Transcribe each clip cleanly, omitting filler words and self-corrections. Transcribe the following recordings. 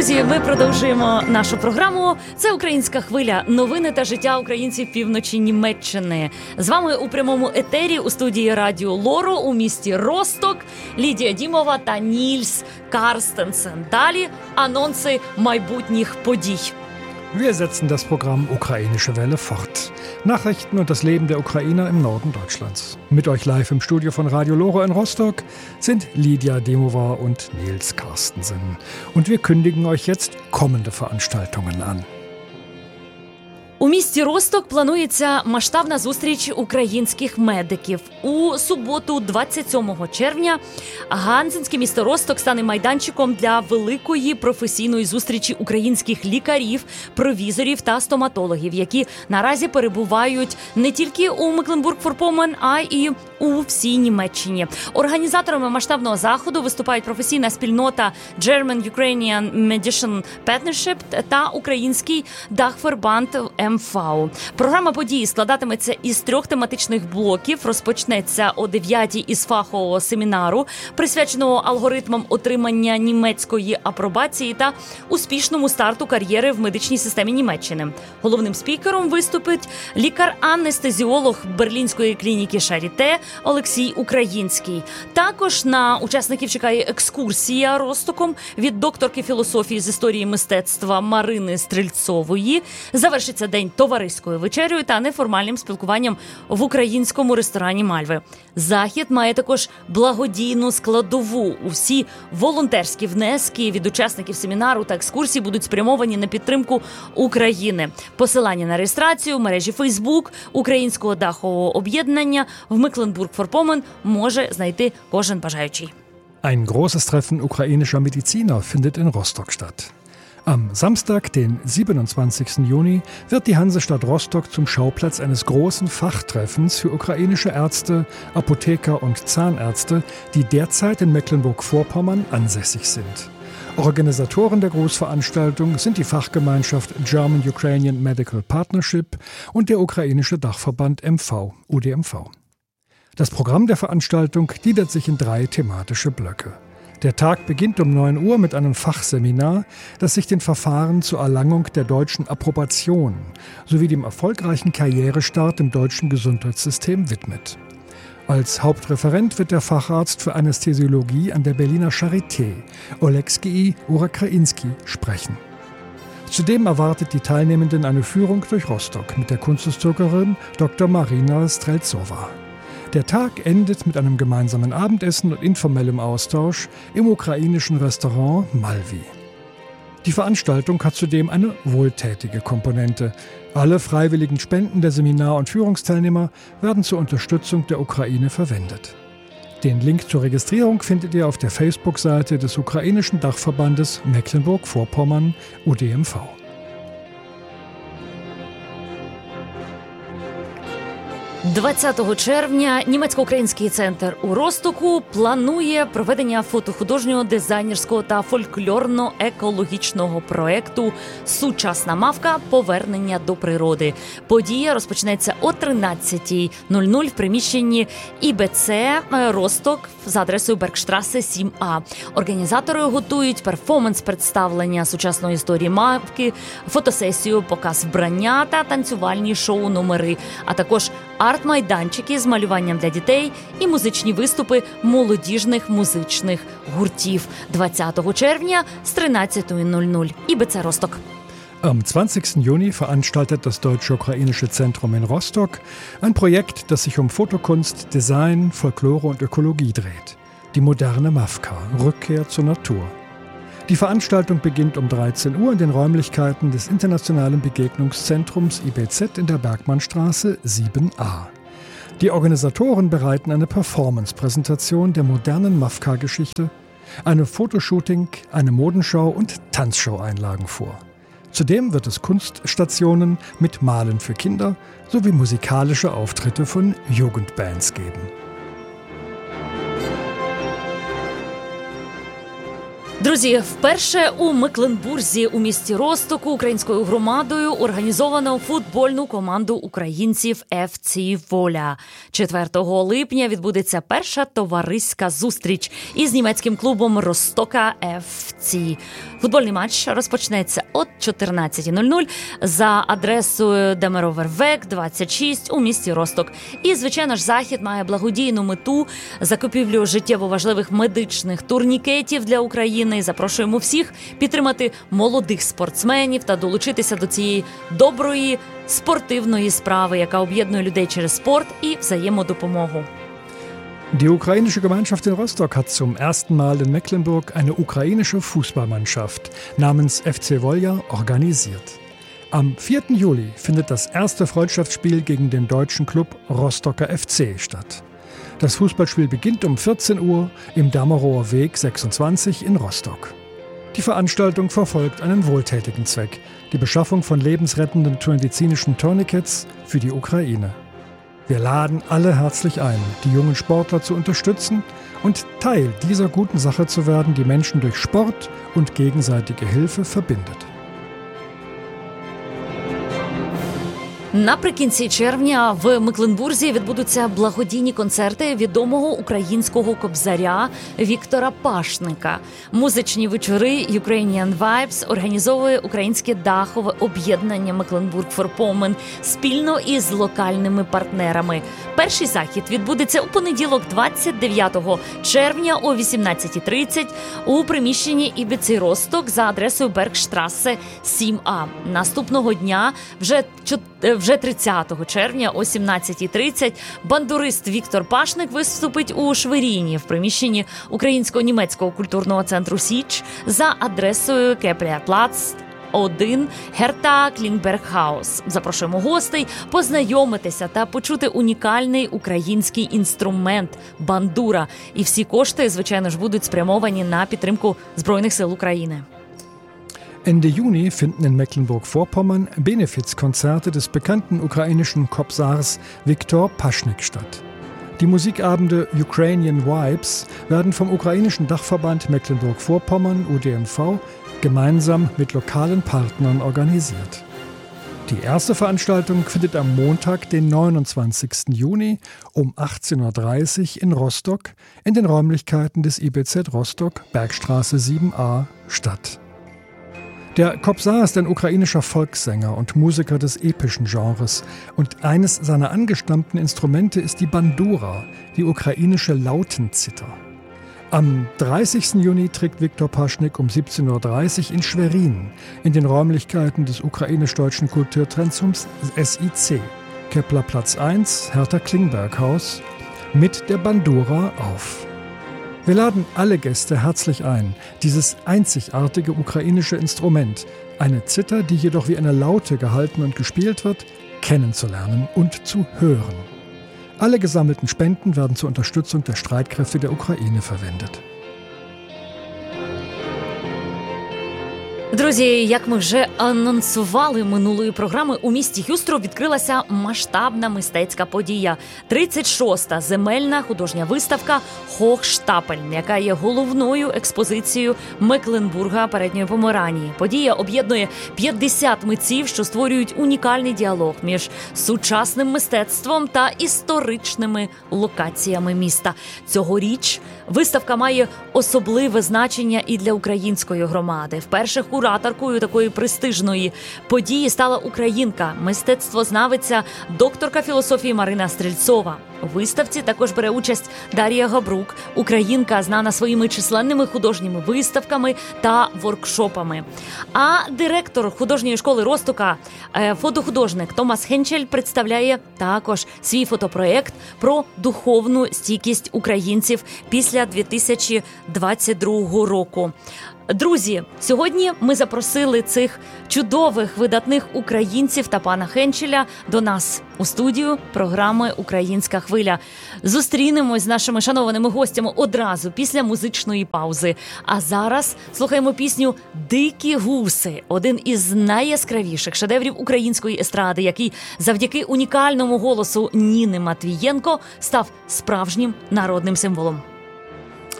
Друзі, ми продовжуємо нашу програму. Це «Українська хвиля. Новини та життя українців півночі Німеччини». З вами у прямому етері у студії Радіо Лоро у місті Росток Лідія Дімова та Нільс Карстенсен. Далі анонси майбутніх подій. Wir setzen das Programm Ukrainische Welle fort. Nachrichten und das Leben der Ukrainer im Norden Deutschlands. Mit euch live im Studio von Radio Loro in Rostock sind Lidia Demova und Nils Karstensen. Und wir kündigen euch jetzt kommende Veranstaltungen an. У місті Росток планується масштабна зустріч українських медиків. У суботу, 27 червня, ганзенське місто Росток стане майданчиком для великої професійної зустрічі українських лікарів, провізорів та стоматологів, які наразі перебувають не тільки у Мекленбург-Форпоммерн, а й у всій Німеччині. Організаторами масштабного заходу виступають професійна спільнота German-Ukrainian Medicine Partnership та український Дахвербанд МФ. Програма події складатиметься із 3 тематичних блоків. Розпочнеться о 9-й із фахового семінару, присвяченого алгоритмам отримання німецької апробації та успішному старту кар'єри в медичній системі Німеччини. Головним спікером виступить лікар-анестезіолог Берлінської клініки Шаріте Олексій Український. Також на учасників чекає екскурсія Ростоком від докторки філософії з історії мистецтва Марини Стрільцової. Завершиться день товариською вечерею та неформальним спілкуванням в українському ресторані Мальви. Захід має також благодійну складову. Усі волонтерські внески від учасників семінару та екскурсій будуть спрямовані на підтримку України. Посилання на реєстрацію в мережі Facebook Українського дахового об'єднання в Мекленбург-Форпоммерн може знайти кожен бажаючий. Ein großes Treffen ukrainischer Mediziner findet in Rostock statt. Am Samstag, den 27. Juni, wird die Hansestadt Rostock zum Schauplatz eines großen Fachtreffens für ukrainische Ärzte, Apotheker und Zahnärzte, die derzeit in Mecklenburg-Vorpommern ansässig sind. Organisatoren der Großveranstaltung sind die Fachgemeinschaft German-Ukrainian Medical Partnership und der ukrainische Dachverband MV, UDMV. Das Programm der Veranstaltung gliedert sich in 3 thematische Blöcke. Der Tag beginnt um 9 Uhr mit einem Fachseminar, das sich den Verfahren zur Erlangung der deutschen Approbation sowie dem erfolgreichen Karrierestart im deutschen Gesundheitssystem widmet. Als Hauptreferent wird der Facharzt für Anästhesiologie an der Berliner Charité, Oleksii Ukrainski, sprechen. Zudem erwartet die Teilnehmenden eine Führung durch Rostock mit der Kunsthistorikerin Dr. Marina Streltsova. Der Tag endet mit einem gemeinsamen Abendessen und informellem Austausch im ukrainischen Restaurant Malvi. Die Veranstaltung hat zudem eine wohltätige Komponente. Alle freiwilligen Spenden der Seminar- und Führungsteilnehmer werden zur Unterstützung der Ukraine verwendet. Den Link zur Registrierung findet ihr auf der Facebook-Seite des ukrainischen Dachverbandes Mecklenburg-Vorpommern UDMV. 20 червня німецько-український центр у Ростоку планує проведення фотохудожнього, дизайнерського та фольклорно-екологічного проєкту «Сучасна мавка. Повернення до природи». Подія розпочнеться о 13:00 в приміщенні ІБЦ «Росток» за адресою Бергштрасе 7А. Організатори готують перформанс-представлення сучасної історії мавки, фотосесію, показ вбрання та танцювальні шоу-номери, а також арт-майданчики з малюванням для дітей і музичні виступи молодіжних музичних гуртів 20 червня з 13:00. ІБЦ Росток. Am 20. Juni veranstaltet das Deutsche-Ukrainische Zentrum in Rostock ein Projekt, das sich um Fotokunst, Design, Folklore und Ökologie dreht. Die moderne Mavka, Rückkehr zur Natur. Die Veranstaltung beginnt um 13 Uhr in den Räumlichkeiten des Internationalen Begegnungszentrums IBZ in der Bergmannstraße 7a. Die Organisatoren bereiten eine Performance-Präsentation der modernen Mavka-Geschichte, eine Fotoshooting, eine Modenschau und Tanzshow-Einlagen vor. Zudem wird es Kunststationen mit Malen für Kinder sowie musikalische Auftritte von Jugendbands geben. Друзі, вперше у Мекленбурзі у місті Ростоку українською громадою організовано футбольну команду українців FC «Воля». 4 липня відбудеться перша товариська зустріч із німецьким клубом Ростока FC. Футбольний матч розпочнеться о 14:00 за адресою Демеровервек, 26 у місті Росток. І, звичайно ж, захід має благодійну мету – закупівлю життєво важливих медичних турнікетів для України. Запрошуємо всіх підтримати молодих спортсменів та долучитися до цієї доброї спортивної справи, яка об'єднує людей через спорт і взаємодопомогу. Die ukrainische Gemeinschaft in Rostock hat zum ersten Mal in Mecklenburg eine ukrainische Fußballmannschaft namens FC Volja organisiert. Am 4. Juli findet das erste Freundschaftsspiel gegen den deutschen Klub Rostocker FC statt. Das Fußballspiel beginnt um 14 Uhr im Damerower Weg 26 in Rostock. Die Veranstaltung verfolgt einen wohltätigen Zweck, die Beschaffung von lebensrettenden medizinischen Tourniquets für die Ukraine. Wir laden alle herzlich ein, die jungen Sportler zu unterstützen und Teil dieser guten Sache zu werden, die Menschen durch Sport und gegenseitige Hilfe verbindet. Наприкінці червня в Мекленбурзі відбудуться благодійні концерти відомого українського кобзаря Віктора Пашника. Музичні вечори Ukrainian Vibes організовує українське дахове об'єднання Mecklenburg-Vorpommern спільно із локальними партнерами. Перший захід відбудеться у понеділок 29 червня о 18:30 у приміщенні Ібіци Росток за адресою Бергштрасе 7А. Наступного дня, вже 30 червня о 17:30 бандурист Віктор Пашник виступить у Шверіні в приміщенні Українсько-німецького культурного центру «Січ» за адресою Кеплерплац 1 Герта Клінбергхаус. Запрошуємо гостей познайомитися та почути унікальний український інструмент – бандура. І всі кошти, звичайно ж, будуть спрямовані на підтримку Збройних сил України. Ende Juni finden in Mecklenburg-Vorpommern Benefizkonzerte des bekannten ukrainischen Kobzars Viktor Paschnik statt. Die Musikabende Ukrainian Vibes werden vom ukrainischen Dachverband Mecklenburg-Vorpommern UDMV gemeinsam mit lokalen Partnern organisiert. Die erste Veranstaltung findet am Montag, den 29. Juni um 18:30 Uhr in Rostock in den Räumlichkeiten des IBZ Rostock, Bergstraße 7a, statt. Der Kobzar ist ein ukrainischer Volkssänger und Musiker des epischen Genres und eines seiner angestammten Instrumente ist die Bandura, die ukrainische Lautenzither. Am 30. Juni trägt Viktor Paschnik um 17:30 Uhr in Schwerin in den Räumlichkeiten des ukrainisch-deutschen Kulturzentrums SIC, Keplerplatz 1, Hertha-Klingberg-Haus, mit der Bandura auf. Wir laden alle Gäste herzlich ein, dieses einzigartige ukrainische Instrument, eine Zither, die jedoch wie eine Laute gehalten und gespielt wird, kennenzulernen und zu hören. Alle gesammelten Spenden werden zur Unterstützung der Streitkräfte der Ukraine verwendet. Друзі, як ми вже анонсували минулої програми, у місті Хюстро відкрилася масштабна мистецька подія. 36-та земельна художня виставка «Хохштапель», яка є головною експозицією Мекленбурга Передньої Померанії. Подія об'єднує 50 митців, що створюють унікальний діалог між сучасним мистецтвом та історичними локаціями міста. Цьогоріч виставка має особливе значення і для української громади. Вперше кураторкою такої престижної події стала українка, мистецтвознавиця, докторка філософії Марина Стрільцова. У виставці також бере участь Дар'я Габрук, українка, знана своїми численними художніми виставками та воркшопами. А директор художньої школи Ростока, фотохудожник Томас Хенчель, представляє також свій фотопроєкт про духовну стійкість українців після 2022 року. Друзі, сьогодні ми запросили цих чудових, видатних українців та пана Хенчеля до нас у студію програми «Українська хвиля». Зустрінемось з нашими шанованими гостями одразу після музичної паузи. А зараз слухаємо пісню «Дикі гуси», один із найяскравіших шедеврів української естради, який завдяки унікальному голосу Ніни Матвієнко став справжнім народним символом.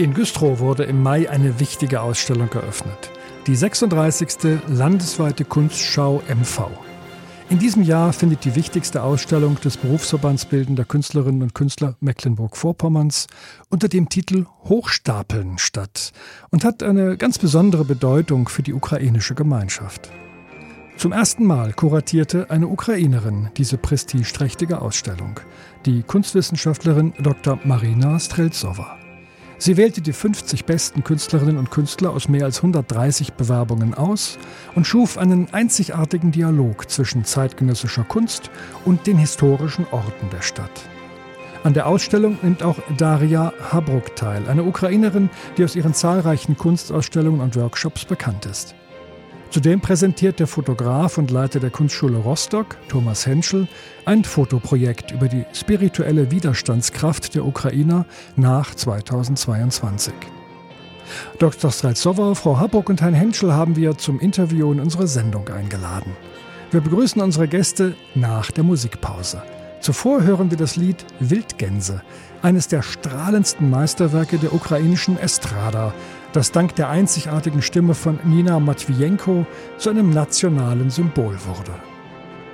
In Güstrow wurde im Mai eine wichtige Ausstellung eröffnet. Die 36. landesweite Kunstschau MV. In diesem Jahr findet die wichtigste Ausstellung des Berufsverbands Bildender Künstlerinnen und Künstler Mecklenburg-Vorpommerns unter dem Titel Hochstapeln statt und hat eine ganz besondere Bedeutung für die ukrainische Gemeinschaft. Zum ersten Mal kuratierte eine Ukrainerin diese prestigeträchtige Ausstellung, die Kunstwissenschaftlerin Dr. Marina Streltsova. Sie wählte die 50 besten Künstlerinnen und Künstler aus mehr als 130 Bewerbungen aus und schuf einen einzigartigen Dialog zwischen zeitgenössischer Kunst und den historischen Orten der Stadt. An der Ausstellung nimmt auch Daria Habruk teil, eine Ukrainerin, die aus ihren zahlreichen Kunstausstellungen und Workshops bekannt ist. Zudem präsentiert der Fotograf und Leiter der Kunstschule Rostock, Thomas Henschel, ein Fotoprojekt über die spirituelle Widerstandskraft der Ukrainer nach 2022. Dr. Streltsova, Frau Habruk und Herrn Henschel haben wir zum Interview in unsere Sendung eingeladen. Wir begrüßen unsere Gäste nach der Musikpause. Zuvor hören wir das Lied Wildgänse, eines der strahlendsten Meisterwerke der ukrainischen Estrada, das dank der einzigartigen Stimme von Nina Matwijenko zu einem nationalen Symbol wurde.